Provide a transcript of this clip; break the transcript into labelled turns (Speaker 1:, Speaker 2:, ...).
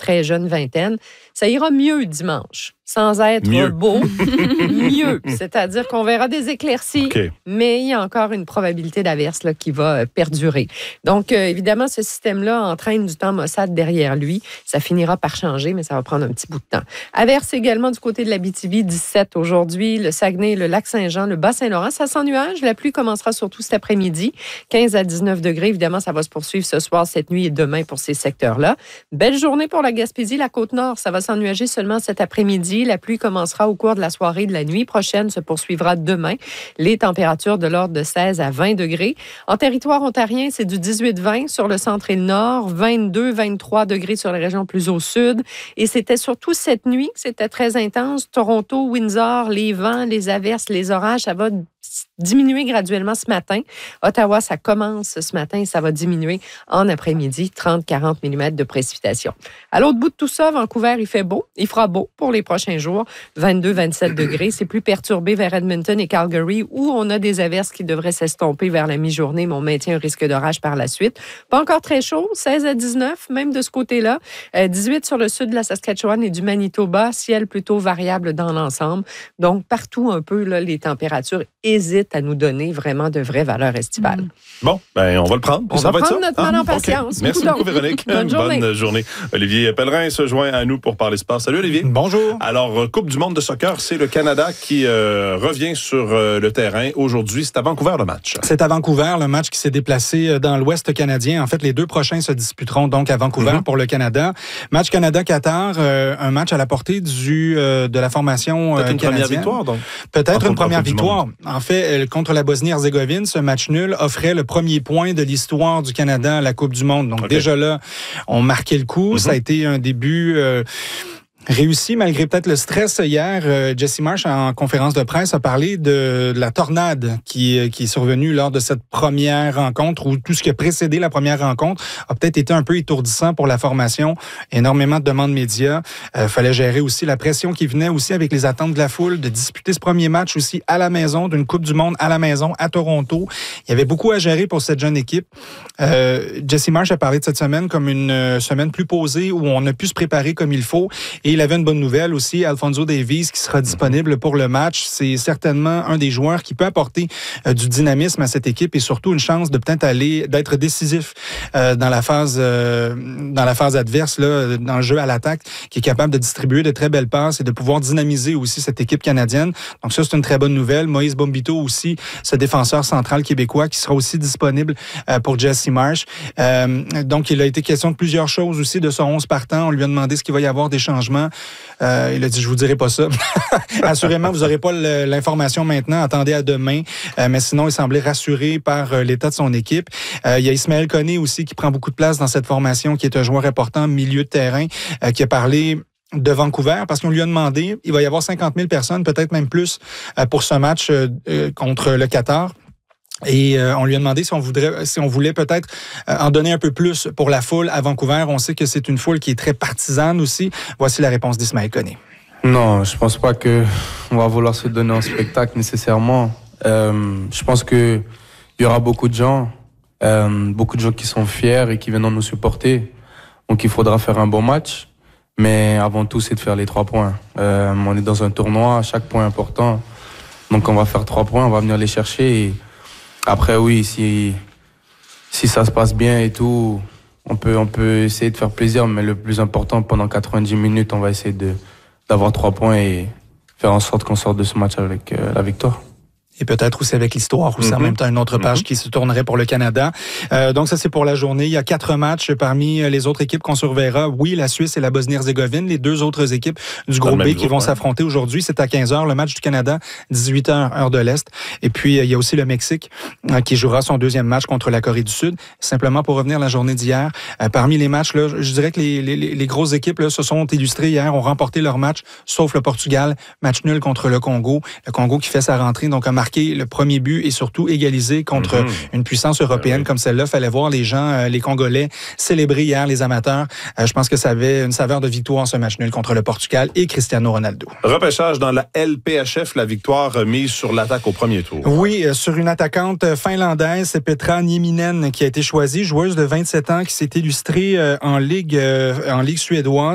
Speaker 1: très jeune vingtaine. Ça ira mieux dimanche, sans être beau. Mieux. C'est-à-dire qu'on verra des éclaircies, mais il y a encore une probabilité d'averse là, qui va perdurer. Donc, évidemment, ce système-là entraîne du temps maussade derrière lui. Ça finira par changer, mais ça va prendre un petit bout de temps. Averse également du côté de l'Abitibi, 17 aujourd'hui. Le Saguenay, le Lac-Saint-Jean, le Bas-Saint-Laurent, ça s'ennuage. La pluie commencera surtout cet après-midi. 15 à 19 degrés. Évidemment, ça va se poursuivre ce soir, cette nuit et demain pour ces secteurs-là. Belle journée pour la Gaspésie, la Côte-Nord. Ça va s'ennuager seulement cet après-midi. La pluie commencera au cours de la soirée de la nuit prochaine, se poursuivra demain. Les températures de l'ordre de 16 à 20 degrés. En territoire ontarien, c'est du 18-20 sur le centre et le nord, 22-23 degrés sur les régions plus au sud. Et c'était surtout cette nuit que c'était très intense. Toronto, Windsor, les vents, les averses, les orages, ça va diminuer graduellement ce matin. Ottawa, ça commence ce matin et ça va diminuer en après-midi, 30-40 mm de précipitations. À l'autre bout de tout ça, Vancouver, il fait beau. Il fera beau pour les prochains jours, 22-27 degrés. C'est plus perturbé vers Edmonton et Calgary où on a des averses qui devraient s'estomper vers la mi-journée, mais on maintient un risque d'orage par la suite. Pas encore très chaud, 16 à 19, même de ce côté-là. 18 sur le sud de la Saskatchewan et du Manitoba, ciel plutôt variable dans l'ensemble. Donc, partout un peu, là, les températures hésitent à nous donner vraiment de vraies valeurs estivales.
Speaker 2: Bon, on va le prendre.
Speaker 1: On va prendre notre mal en patience.
Speaker 2: Okay. Merci beaucoup, Véronique. Bonne journée. Olivier Pellerin se joint à nous pour parler sport. Salut, Olivier.
Speaker 3: Bonjour.
Speaker 2: Alors, Coupe du monde de soccer, c'est le Canada qui revient sur le terrain. Aujourd'hui, c'est à Vancouver, le match.
Speaker 3: C'est à Vancouver, le match qui s'est déplacé dans l'Ouest canadien. En fait, les deux prochains se disputeront donc à Vancouver pour le Canada. Match Canada-Qatar, un match à la portée de la formation
Speaker 2: canadienne. Peut-être une première victoire, donc.
Speaker 3: Peut-être une première victoire. En fait, contre la Bosnie-Herzégovine, ce match nul offrait le premier point de l'histoire du Canada à la Coupe du monde. Donc déjà là, on marquait le coup. Ça a été un début réussi malgré peut-être le stress. Hier, Jesse Marsh, en conférence de presse, a parlé de la tornade qui est survenue lors de cette première rencontre, ou tout ce qui a précédé la première rencontre a peut-être été un peu étourdissant pour la formation. Énormément de demandes médias. Fallait gérer aussi la pression qui venait aussi avec les attentes de la foule, de disputer ce premier match aussi à la maison, d'une Coupe du monde à la maison, à Toronto. Il y avait beaucoup à gérer pour cette jeune équipe. Jesse Marsh a parlé de cette semaine comme une semaine plus posée où on a pu se préparer comme il faut. Et il avait une bonne nouvelle aussi, Alphonso Davies qui sera disponible pour le match. C'est certainement un des joueurs qui peut apporter du dynamisme à cette équipe et surtout une chance de peut-être d'être décisif dans la phase adverse, là, dans le jeu à l'attaque, qui est capable de distribuer de très belles passes et de pouvoir dynamiser aussi cette équipe canadienne. Donc ça, c'est une très bonne nouvelle. Moïse Bombito aussi, ce défenseur central québécois qui sera aussi disponible pour Jesse Marsh. Donc, il a été question de plusieurs choses aussi de son 11 partant. On lui a demandé ce qu'il va y avoir des changements. Il a dit, je vous dirai pas ça. Assurément, vous n'aurez pas l'information maintenant. Attendez à demain. Mais sinon, il semblait rassuré par l'état de son équipe. Il y a Ismaël Koné aussi qui prend beaucoup de place dans cette formation, qui est un joueur important, milieu de terrain, qui a parlé de Vancouver, parce qu'on lui a demandé, il va y avoir 50 000 personnes, peut-être même plus, pour ce match contre le Qatar. Et on lui a demandé si on voulait peut-être en donner un peu plus pour la foule à Vancouver. On sait que c'est une foule qui est très partisane aussi. Voici la réponse d'Ismaël Koné.
Speaker 4: Non, je pense pas que on va vouloir se donner un spectacle nécessairement. Je pense que il y aura beaucoup de gens qui sont fiers et qui viendront nous supporter. Donc il faudra faire un bon match. Mais avant tout, c'est de faire les 3 points. On est dans un tournoi, chaque point est important. Donc on va faire 3 points, on va venir les chercher. Et après, oui, si ça se passe bien et tout, on peut essayer de faire plaisir. Mais le plus important, pendant 90 minutes, on va essayer d'avoir 3 points et faire en sorte qu'on sorte de ce match avec la victoire.
Speaker 3: Et peut-être aussi avec l'histoire, aussi en même temps une autre page qui se tournerait pour le Canada. Donc ça, c'est pour la journée. Il y a 4 matchs parmi les autres équipes qu'on surveillera. Oui, la Suisse et la Bosnie-Herzégovine, les 2 autres équipes du groupe B qui vont s'affronter aujourd'hui. C'est à 15h, le match du Canada, 18h, heure de l'Est. Et puis, il y a aussi le Mexique qui jouera son 2e match contre la Corée du Sud. Simplement pour revenir à la journée d'hier, parmi les matchs, là, je dirais que les grosses équipes là, se sont illustrées hier, ont remporté leur match, sauf le Portugal. Match nul contre le Congo. Le Congo qui fait sa rentrée, donc a marqué le premier but et surtout égalisé contre une puissance européenne comme celle-là. Fallait voir les gens, les Congolais, célébrer hier, les amateurs. Je pense que ça avait une saveur de victoire, ce match nul contre le Portugal et Cristiano Ronaldo.
Speaker 2: Repêchage dans la LPHF, la victoire mise sur l'attaque au premier tour.
Speaker 3: Oui, sur une attaquante finlandaise, c'est Petra Nieminen qui a été choisie, joueuse de 27 ans qui s'est illustrée en Ligue suédoise.